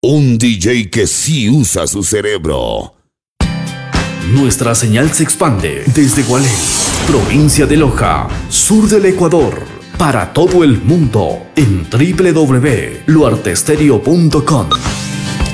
Un DJ que sí usa su cerebro. Nuestra señal se expande desde Gualey, provincia de Loja, sur del Ecuador, para todo el mundo en www.luartestereo.com.